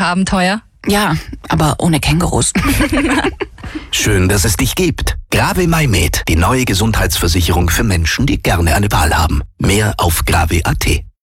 Abenteuer. Ja, aber ohne Kängurus. Schön, dass es dich gibt. Grave MyMed, die neue Gesundheitsversicherung für Menschen, die gerne eine Wahl haben. Mehr auf grave.at.